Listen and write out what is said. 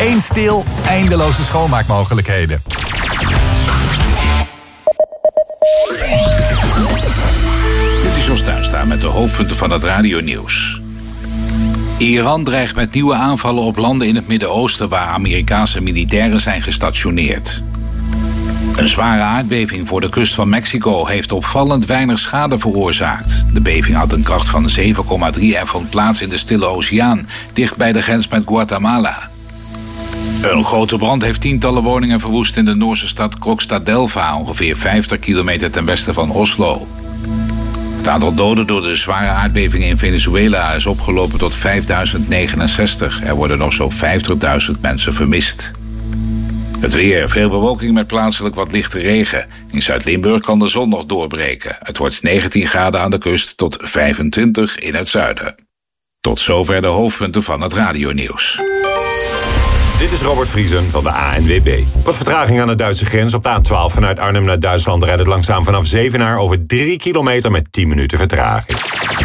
Eén stil, eindeloze schoonmaakmogelijkheden. Dit is Jos Tuinstra met de hoofdpunten van het radionieuws. Iran dreigt met nieuwe aanvallen op landen in het Midden-Oosten waar Amerikaanse militairen zijn gestationeerd. Een zware aardbeving voor de kust van Mexico heeft opvallend weinig schade veroorzaakt. De beving had een kracht van 7,3 en vond plaats in de Stille Oceaan, dicht bij de grens met Guatemala. Een grote brand heeft tientallen woningen verwoest in de Noorse stad Krokstadelva, ongeveer 50 kilometer ten westen van Oslo. Het aantal doden door de zware aardbevingen in Venezuela is opgelopen tot 5.069. Er worden nog zo'n 50.000 mensen vermist. Het weer, veel bewolking met plaatselijk wat lichte regen. In Zuid-Limburg kan de zon nog doorbreken. Het wordt 19 graden aan de kust tot 25 in het zuiden. Tot zover de hoofdpunten van het radionieuws. Dit is Robert Vriesen van de ANWB. Wat vertraging aan de Duitse grens. Op de A12 vanuit Arnhem naar Duitsland rijdt het langzaam vanaf Zevenaar over 3 kilometer met 10 minuten vertraging.